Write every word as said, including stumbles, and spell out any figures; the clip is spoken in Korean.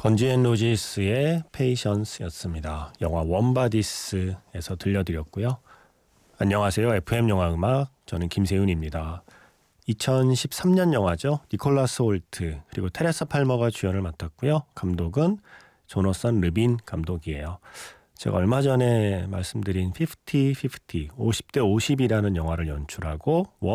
건지 앤 로지스의 페이션스였습니다. 영화 원바디스에서 들려드렸고요. 안녕하세요. 에프엠 영화음악, 저는 김세윤입니다. 이천십삼 년 영화죠. 니콜라스 홀트 그리고 테레사 팔머가 주연을 맡았고요. 감독은 조너선 르빈 감독이에요. 제가 얼마 전에 말씀드린 오십 오십, 오십 대 오십이라는 영화를 연출하고